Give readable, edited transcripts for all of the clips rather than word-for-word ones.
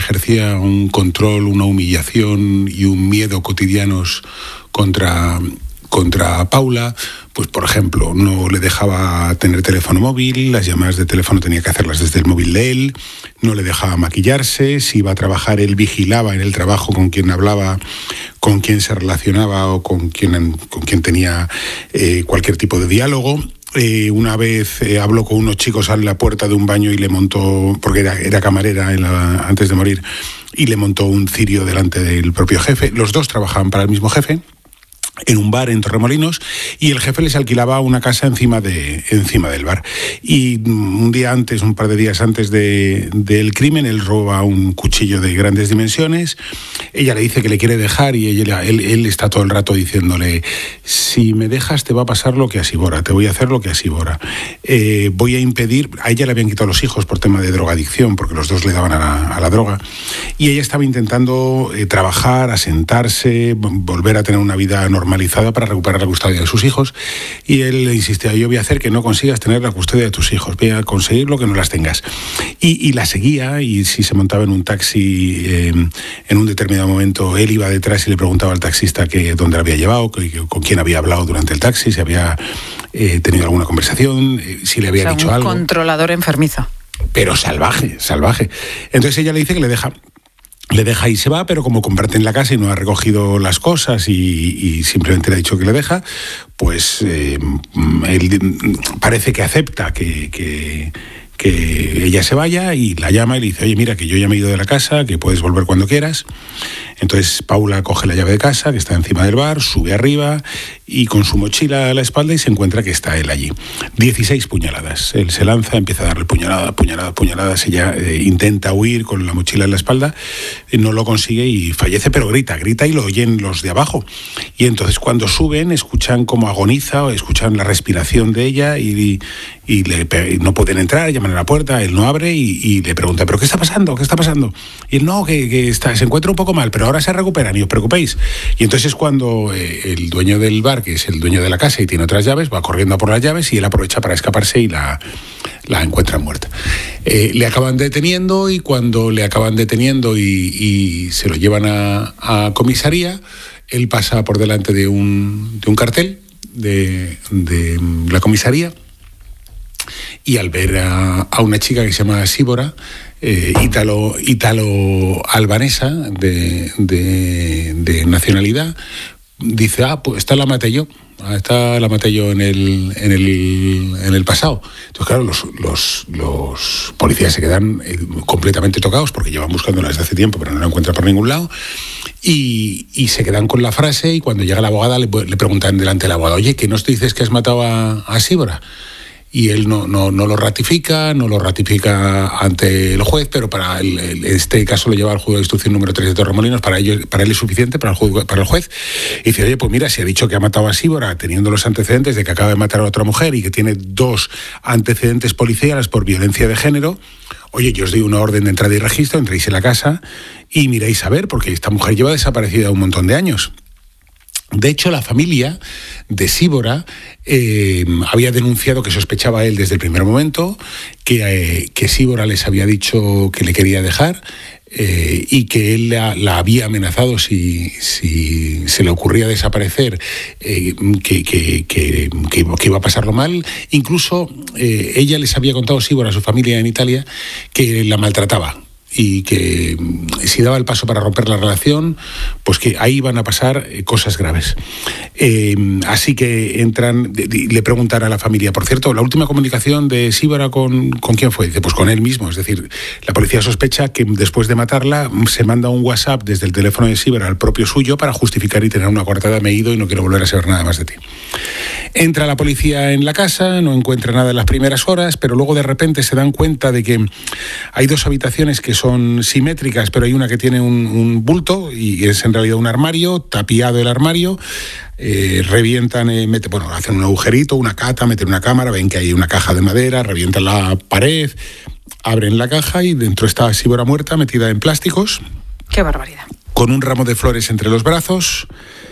ejercía un control, una humillación y un miedo cotidianos contra Paula. Pues, por ejemplo, no le dejaba tener teléfono móvil, las llamadas de teléfono tenía que hacerlas desde el móvil de él, no le dejaba maquillarse, si iba a trabajar él vigilaba en el trabajo con quién hablaba, con quién se relacionaba o con quién tenía cualquier tipo de diálogo. Una vez habló con unos chicos a la puerta de un baño y le montó, porque era camarera antes de morir, y le montó un cirio delante del propio jefe. Los dos trabajaban para el mismo jefe, en un bar en Torremolinos, y el jefe les alquilaba una casa encima del bar. Y un par de días antes del crimen, él roba un cuchillo de grandes dimensiones. Ella le dice que le quiere dejar y él está todo el rato diciéndole: si me dejas te va a pasar lo que a Sibora, te voy a hacer lo que a Sibora. Voy a impedir... A ella le habían quitado los hijos por tema de drogadicción, porque los dos le daban a la droga. Y ella estaba intentando trabajar, asentarse, volver a tener una vida normalizada para recuperar la custodia de sus hijos, y él le insistía: yo voy a hacer que no consigas tener la custodia de tus hijos, voy a conseguirlo que no las tengas. Y la seguía, y si se montaba en un taxi, en un determinado momento él iba detrás y le preguntaba al taxista dónde la había llevado, con quién había hablado durante el taxi, si había tenido alguna conversación, si le había dicho algo. Un controlador enfermizo. Pero salvaje. Entonces ella le dice que le deja y se va, pero como comparten la casa y no ha recogido las cosas y simplemente le ha dicho que le deja, pues él parece que acepta que ella se vaya, y la llama y le dice: oye, mira, que yo ya me he ido de la casa, que puedes volver cuando quieras. Entonces Paula coge la llave de casa, que está encima del bar, sube arriba y con su mochila a la espalda, y se encuentra que está él allí. 16 puñaladas. Él se lanza, empieza a darle puñaladas. Ella intenta huir con la mochila en la espalda, no lo consigue y fallece, pero grita y lo oyen los de abajo. Y entonces cuando suben escuchan cómo agoniza, o escuchan la respiración de ella y no pueden entrar, llaman a la puerta, él no abre y le pregunta: ¿pero qué está pasando? Y él: no, que se encuentra un poco mal, pero ahora se recupera, ni os preocupéis. Y entonces es cuando el dueño del bar, que es el dueño de la casa y tiene otras llaves, va corriendo a por las llaves, y él aprovecha para escaparse y la encuentran muerta. Le acaban deteniendo, y cuando le acaban deteniendo y se lo llevan a comisaría, él pasa por delante de un cartel de la comisaría, y al ver a una chica que se llama Sibora, ítalo-albanesa de nacionalidad, dice: pues esta la maté yo en el pasado. Entonces, claro, los policías se quedan completamente tocados, porque llevan buscándola desde hace tiempo, pero no la encuentran por ningún lado, y se quedan con la frase, y cuando llega la abogada le preguntan delante del abogado: oye, ¿que no te dices que has matado a Sibora? Y él no lo ratifica ante el juez, pero para este caso lo lleva al juzgado de instrucción número 3 de Torremolinos. Para él es suficiente, para el juez. Y dice: oye, pues mira, si ha dicho que ha matado a Sibora, teniendo los antecedentes de que acaba de matar a otra mujer y que tiene 2 antecedentes policiales por violencia de género, oye, yo os doy una orden de entrada y registro, entréis en la casa y miráis a ver, porque esta mujer lleva desaparecida un montón de años. De hecho, la familia de Sibora había denunciado que sospechaba él desde el primer momento, que Sibora les había dicho que le quería dejar, y que él la había amenazado si se le ocurría desaparecer, que iba a pasarlo mal. Incluso ella les había contado, Sibora, a su familia en Italia, que la maltrataba, y que si daba el paso para romper la relación, pues que ahí iban a pasar cosas graves. Así que le preguntan a la familia: por cierto, la última comunicación de Sibora ¿con quién fue? Dice: pues con él mismo. Es decir, la policía sospecha que después de matarla se manda un WhatsApp desde el teléfono de Sibora al propio suyo para justificar y tener una coartada: me he ido y no quiero volver a saber nada más de ti. Entra la policía en la casa, no encuentra nada en las primeras horas, pero luego de repente se dan cuenta de que hay 2 habitaciones que son simétricas, pero hay una que tiene un bulto, y es en realidad un armario, tapiado el armario. Revientan, hacen un agujerito, una cata, meten una cámara, ven que hay una caja de madera, revientan la pared, abren la caja y dentro está Sibora muerta, metida en plásticos. ¡Qué barbaridad! Con un ramo de flores entre los brazos,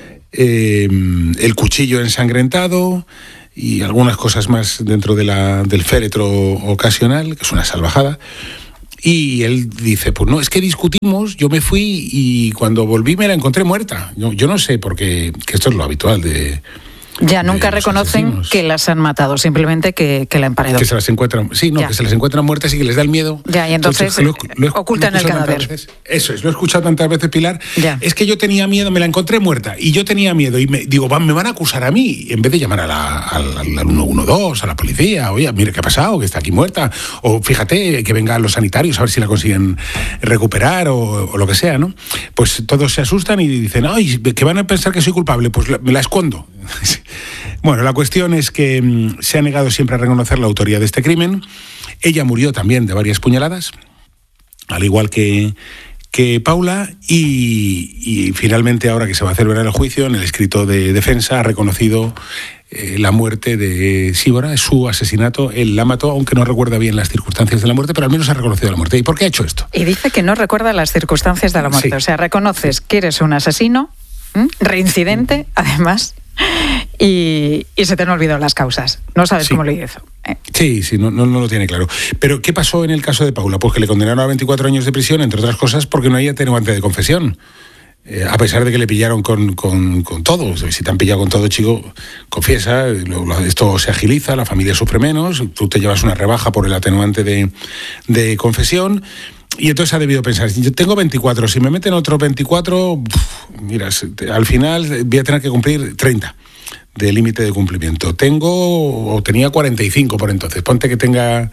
el cuchillo ensangrentado y algunas cosas más dentro del féretro ocasional, que es una salvajada. Y él dice, pues no, es que discutimos, yo me fui y cuando volví me la encontré muerta. Yo no sé, porque que esto es lo habitual de... Ya nunca reconocen asesinos. Que las han matado, simplemente que la emparedó. Que se las encuentran, sí, no, ya. Que se las encuentran muertas y que les da el miedo. Ya, y entonces ocultan el cadáver. Eso es, lo he escuchado tantas veces, Pilar. Ya. Es que yo tenía miedo, me la encontré muerta y yo tenía miedo y me van a acusar a mí, en vez de llamar al 112, a la policía, oye, mire qué ha pasado, que está aquí muerta, o fíjate, que vengan los sanitarios a ver si la consiguen recuperar o lo que sea, ¿no? Pues todos se asustan y dicen, ay, que van a pensar que soy culpable, pues me la escondo. Bueno, la cuestión es que se ha negado siempre a reconocer la autoría de este crimen. Ella murió también de varias puñaladas, al igual que Paula, y finalmente, ahora que se va a celebrar el juicio, en el escrito de defensa ha reconocido la muerte de Síbora, su asesinato. Él la mató, aunque no recuerda bien las circunstancias de la muerte, pero al menos ha reconocido la muerte. ¿Y por qué ha hecho esto? Y dice que no recuerda las circunstancias de la muerte. Sí. O sea, reconoces que eres un asesino, reincidente, además, y se te han olvidado las causas. No sabes cómo lo hizo. Sí, no lo tiene claro. Pero ¿qué pasó en el caso de Paula? Pues que le condenaron a 24 años de prisión, entre otras cosas, porque no hay atenuante de confesión. A pesar de que le pillaron con todo. Si te han pillado con todo, chico, confiesa, esto se agiliza, la familia sufre menos, tú te llevas una rebaja por el atenuante de confesión. Y entonces ha debido pensar, yo tengo 24, si me meten otros 24, mira, al final voy a tener que cumplir 30 de límite de cumplimiento. Tenía 45 por entonces, ponte que tenga,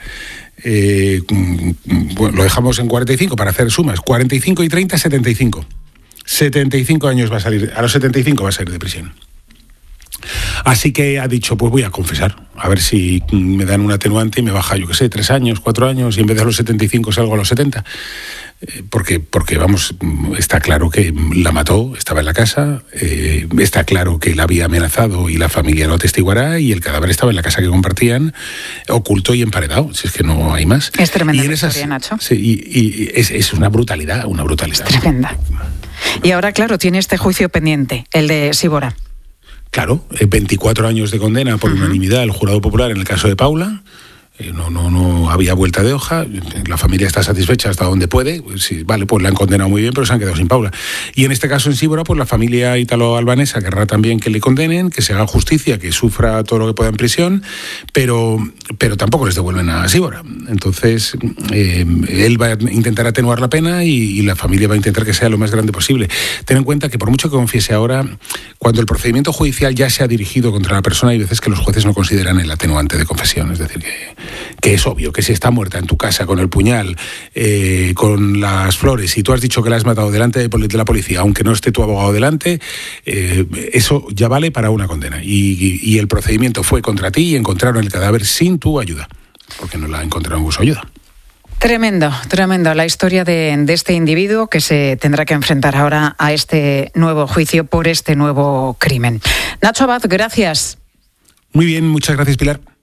lo dejamos en 45 para hacer sumas, 45 y 30, 75. 75 años va a salir, a los 75 va a salir de prisión. Así que ha dicho, pues voy a confesar, a ver si me dan un atenuante y me baja, yo qué sé, 3 años, 4 años, y en vez de a los 75 salgo a los 70. Porque vamos, está claro que la mató, estaba en la casa, está claro que la había amenazado y la familia lo atestiguará, y el cadáver estaba en la casa que compartían, oculto y emparedado, si es que no hay más. Es tremenda la historia, Nacho. Sí, y es una brutalidad. Es tremenda. Y ahora, claro, tiene este juicio pendiente, el de Síbora. Claro, 24 años de condena por unanimidad el jurado popular en el caso de Paula. No había vuelta de hoja, la familia está satisfecha hasta donde puede, sí, vale, pues la han condenado muy bien, pero se han quedado sin Paula. Y en este caso en Síbora, pues la familia italo-albanesa querrá también que le condenen, que se haga justicia, que sufra todo lo que pueda en prisión, pero tampoco les devuelven a Síbora. Entonces, él va a intentar atenuar la pena y la familia va a intentar que sea lo más grande posible. Ten en cuenta que por mucho que confiese ahora, cuando el procedimiento judicial ya se ha dirigido contra la persona, hay veces que los jueces no consideran el atenuante de confesión, es decir, que es obvio que si está muerta en tu casa con el puñal, con las flores, y tú has dicho que la has matado delante de la policía, aunque no esté tu abogado delante, eso ya vale para una condena. Y el procedimiento fue contra ti y encontraron el cadáver sin tu ayuda, porque no la encontraron con su ayuda. Tremendo la historia de este individuo que se tendrá que enfrentar ahora a este nuevo juicio por este nuevo crimen. Nacho Abad, gracias. Muy bien, muchas gracias, Pilar.